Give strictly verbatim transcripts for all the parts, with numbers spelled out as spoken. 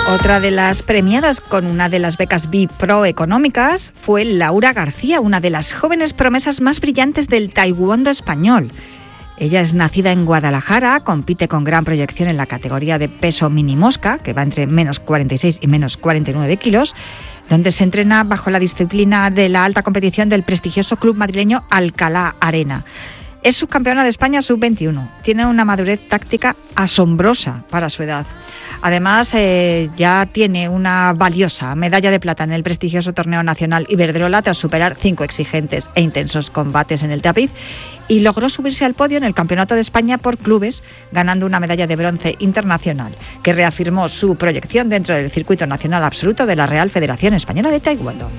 Otra de las premiadas con una de las becas B I Pro económicas fue Laura García, una de las jóvenes promesas más brillantes del taekwondo español. Ella es nacida en Guadalajara, compite con gran proyección en la categoría de peso mini mosca, que va entre menos cuarenta y seis y menos cuarenta y nueve kilos, donde se entrena bajo la disciplina de la alta competición del prestigioso club madrileño Alcalá Arena. Es subcampeona de España sub veintiuno. Tiene una madurez táctica asombrosa para su edad. Además, eh, ya tiene una valiosa medalla de plata en el prestigioso torneo nacional Iberdrola tras superar cinco exigentes e intensos combates en el tapiz, y logró subirse al podio en el Campeonato de España por clubes, ganando una medalla de bronce internacional que reafirmó su proyección dentro del circuito nacional absoluto de la Real Federación Española de Taekwondo.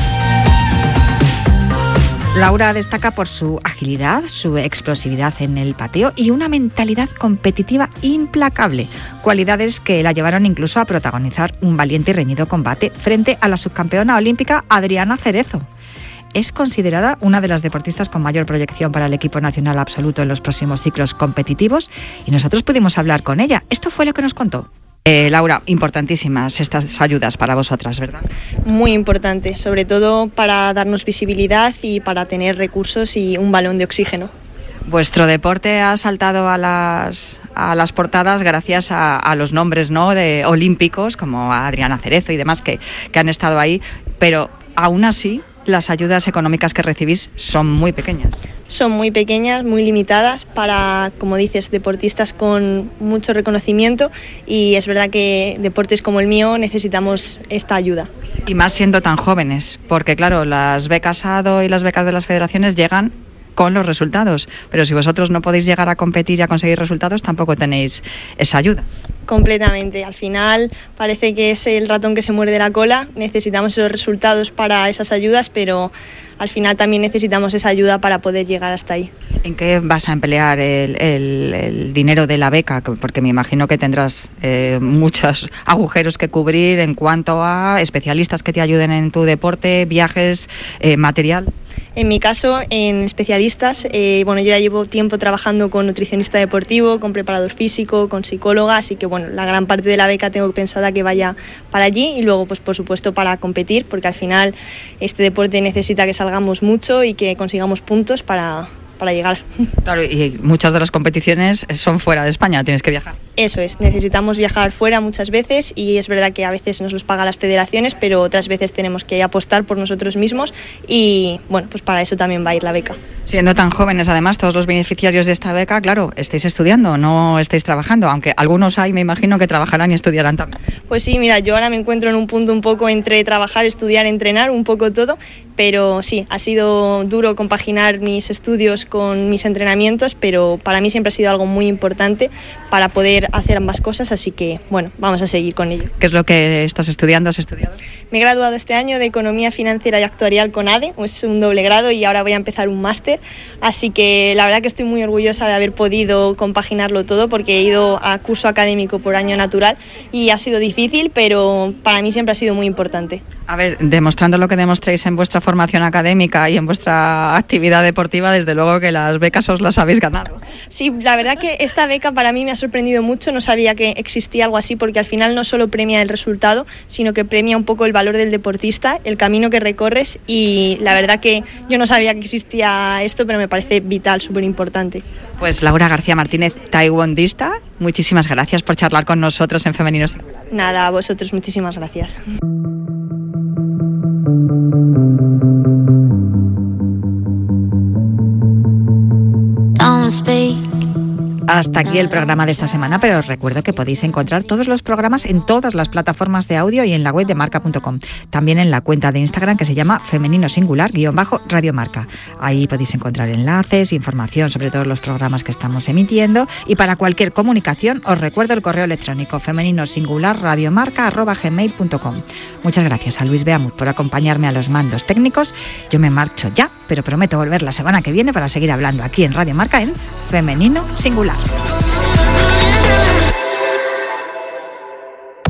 Laura destaca por su agilidad, su explosividad en el pateo y una mentalidad competitiva implacable, cualidades que la llevaron incluso a protagonizar un valiente y reñido combate frente a la subcampeona olímpica Adriana Cerezo. Es considerada una de las deportistas con mayor proyección para el equipo nacional absoluto en los próximos ciclos competitivos y nosotros pudimos hablar con ella. Esto fue lo que nos contó. Eh, Laura, importantísimas estas ayudas para vosotras, ¿verdad? Muy importante, sobre todo para darnos visibilidad y para tener recursos y un balón de oxígeno. Vuestro deporte ha saltado a las, a las portadas gracias a, a los nombres, ¿no?, de olímpicos como Adriana Cerezo y demás que, que han estado ahí, pero aún así las ayudas económicas que recibís son muy pequeñas. Son muy pequeñas, muy limitadas para, como dices, deportistas con mucho reconocimiento, y es verdad que deportes como el mío necesitamos esta ayuda. Y más siendo tan jóvenes, porque claro, las becas A D O y las becas de las federaciones llegan con los resultados, pero si vosotros no podéis llegar a competir y a conseguir resultados, tampoco tenéis esa ayuda. Completamente. Al final parece que es el ratón que se muerde la cola. Necesitamos esos resultados para esas ayudas, pero al final también necesitamos esa ayuda para poder llegar hasta ahí. ¿En qué vas a emplear el, el, el dinero de la beca? Porque me imagino que tendrás eh, muchos agujeros que cubrir en cuanto a especialistas que te ayuden en tu deporte, viajes, eh, material. En mi caso, en especialistas, eh, bueno, yo ya llevo tiempo trabajando con nutricionista deportivo, con preparador físico, con psicóloga, así que bueno, la gran parte de la beca tengo pensada que vaya para allí, y luego pues por supuesto para competir, porque al final este deporte necesita que salgamos mucho y que consigamos puntos para, para llegar. Claro, y muchas de las competiciones son fuera de España, tienes que viajar. Eso es, necesitamos viajar fuera muchas veces, y es verdad que a veces nos los pagan las federaciones, pero otras veces tenemos que apostar por nosotros mismos, y bueno, pues para eso también va a ir la beca. Siendo tan jóvenes, además, todos los beneficiarios de esta beca, claro, estáis estudiando, no estáis trabajando, aunque algunos hay, me imagino, que trabajarán y estudiarán también. Pues sí, mira, yo ahora me encuentro en un punto un poco entre trabajar, estudiar, entrenar, un poco todo, pero sí, ha sido duro compaginar mis estudios con mis entrenamientos, pero para mí siempre ha sido algo muy importante para poder hacer ambas cosas, así que bueno, vamos a seguir con ello. ¿Qué es lo que estás estudiando? ¿Has estudiado? Me he graduado este año de Economía Financiera y Actuarial con A D E, es un doble grado, y ahora voy a empezar un máster, así que la verdad que estoy muy orgullosa de haber podido compaginarlo todo, porque he ido a curso académico por año natural y ha sido difícil, pero para mí siempre ha sido muy importante. A ver, demostrando lo que demostréis en vuestra formación académica y en vuestra actividad deportiva, desde luego que las becas os las habéis ganado. Sí, la verdad que esta beca para mí me ha sorprendido mucho, no sabía que existía algo así, porque al final no solo premia el resultado, sino que premia un poco el valor del deportista, el camino que recorres, y la verdad que yo no sabía que existía esto, pero me parece vital, súper importante. Pues Laura García Martínez, taekwondista, muchísimas gracias por charlar con nosotros en Femenino Singular. Nada, a vosotros muchísimas gracias. Don't speak. Hasta aquí el programa de esta semana, pero os recuerdo que podéis encontrar todos los programas en todas las plataformas de audio y en la web de marca punto com. También en la cuenta de Instagram que se llama Femenino Singular guión bajo Radio Marca. Ahí podéis encontrar enlaces, información sobre todos los programas que estamos emitiendo, y para cualquier comunicación os recuerdo el correo electrónico femenino singular radiomarca arroba gmail punto com. Muchas gracias a Luis Beamut por acompañarme a los mandos técnicos. Yo me marcho ya, pero prometo volver la semana que viene para seguir hablando aquí en Radio Marca en Femenino Singular.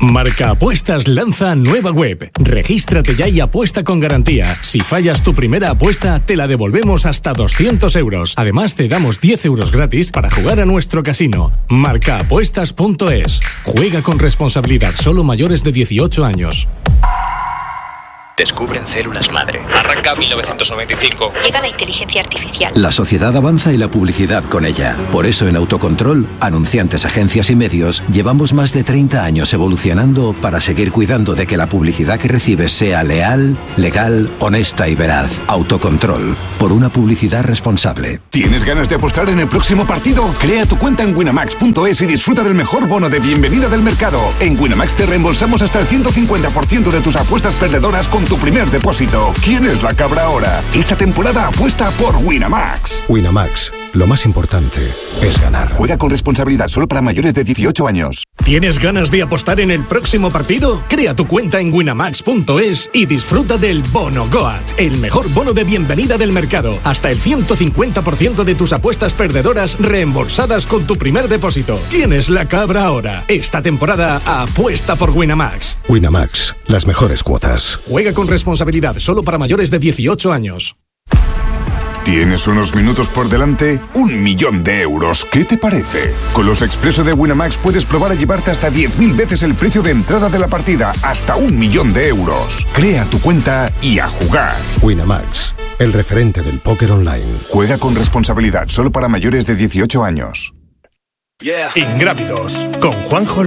Marcaapuestas lanza nueva web. Regístrate ya y apuesta con garantía. Si fallas tu primera apuesta, te la devolvemos hasta doscientos euros. Además, te damos diez euros gratis para jugar a nuestro casino. Marcaapuestas punto es. Juega con responsabilidad. Solo mayores de dieciocho años. Descubren células madre. Arranca mil novecientos noventa y cinco. Llega la inteligencia artificial. La sociedad avanza y la publicidad con ella. Por eso en Autocontrol, anunciantes, agencias y medios, llevamos más de treinta años evolucionando para seguir cuidando de que la publicidad que recibes sea leal, legal, honesta y veraz. Autocontrol. Por una publicidad responsable. ¿Tienes ganas de apostar en el próximo partido? Crea tu cuenta en winamax punto es y disfruta del mejor bono de bienvenida del mercado. En Winamax te reembolsamos hasta el ciento cincuenta por ciento de tus apuestas perdedoras con tu primer depósito. ¿Quién es la cabra ahora? Esta temporada apuesta por Winamax. Winamax, lo más importante es ganar. Juega con responsabilidad, solo para mayores de dieciocho años. ¿Tienes ganas de apostar en el próximo partido? Crea tu cuenta en winamax punto es y disfruta del Bono Goat, el mejor bono de bienvenida del mercado. Hasta el ciento cincuenta por ciento de tus apuestas perdedoras reembolsadas con tu primer depósito. ¿Quién es la cabra ahora? Esta temporada apuesta por Winamax. Winamax, las mejores cuotas. Juega con responsabilidad, solo para mayores de dieciocho años. ¿Tienes unos minutos por delante? Un millón de euros. ¿Qué te parece? Con los Expreso de Winamax puedes probar a llevarte hasta diez mil veces el precio de entrada de la partida. Hasta un millón de euros. Crea tu cuenta y a jugar. Winamax, el referente del póker online. Juega con responsabilidad, solo para mayores de dieciocho años. Yeah. Ingrávidos, con Juanjo